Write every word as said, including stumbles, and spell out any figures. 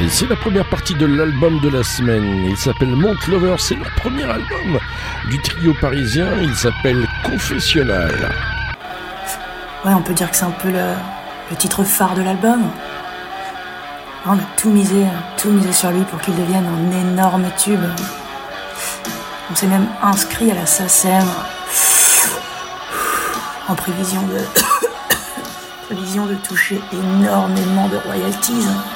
Et c'est la première partie de l'album de la semaine. Il s'appelle Monk Lover, c'est leur premier album du trio parisien. Il s'appelle Confessionnal. Ouais, on peut dire que c'est un peu le, le titre phare de l'album. On a tout misé, tout misé sur lui pour qu'il devienne un énorme tube. On s'est même inscrit à la S A C M en prévision de, prévision de toucher énormément de royalties.